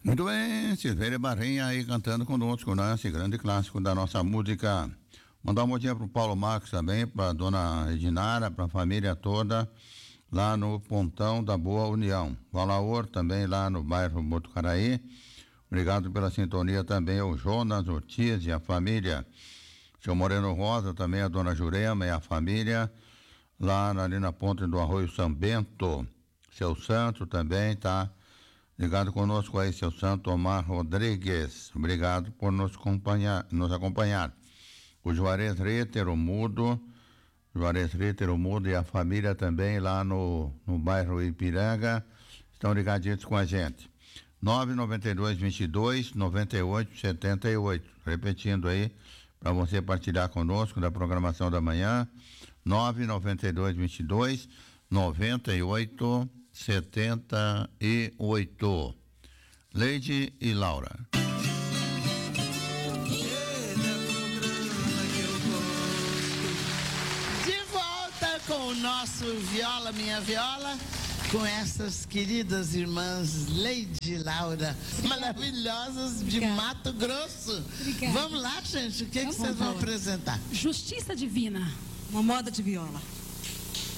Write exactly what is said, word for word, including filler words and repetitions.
Muito bem, Silveira Barrinha aí cantando conosco, né? Esse grande clássico da nossa música. Mandar um bom dia pro Paulo Marcos também, pra dona Edinara, pra família toda, lá no Pontão da Boa União. Valaor também lá no bairro Botucaraí. Obrigado pela sintonia também ao Jonas Ortiz e a família. Seu Moreno Rosa também, a dona Jurema e a família, lá ali na ponte do Arroio São Bento. Seu Santo também tá ligado conosco aí, seu Santo Omar Rodrigues. Obrigado por nos acompanhar. Nos acompanhar. O Juarez Ritter, o Mudo, Juarez Ritter, o Mudo e a família também lá no, no bairro Ipiranga estão ligadinhos com a gente. nove nove dois, vinte e dois, noventa e oito, setenta e oito. Repetindo aí, para você partilhar conosco da programação da manhã. nove nove dois, vinte e dois, noventa e oito, setenta e oito. Leide e Laura. De volta com o nosso Viola Minha Viola, com essas queridas irmãs Leide e Laura, maravilhosas de Obrigada. Mato Grosso. Obrigada. Vamos lá, gente, o que, que vocês vão apresentar? Justiça Divina. Uma moda de viola.